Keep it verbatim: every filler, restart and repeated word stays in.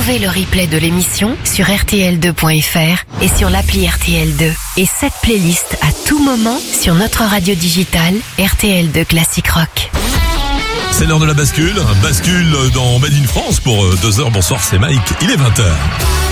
Retrouvez le replay de l'émission sur R T L deux point F R et sur l'appli R T L deux. Et cette playlist à tout moment sur notre radio digitale R T L deux Classic Rock. C'est l'heure de la bascule. Bascule dans Made in France pour deux heures. Bonsoir, c'est Mike. Il est vingt heures.